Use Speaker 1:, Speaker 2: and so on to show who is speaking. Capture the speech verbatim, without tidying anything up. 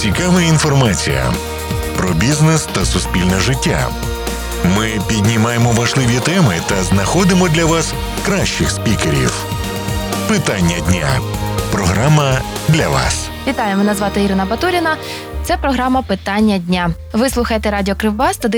Speaker 1: цікава інформація про бізнес та суспільне життя. Ми піднімаємо важливі теми та знаходимо для вас кращих спікерів. Питання дня. Програма для вас.
Speaker 2: Вітаю, мене звати Ірина Батуріна. Це програма «Питання дня». Ви слухаєте радіо Кривбас та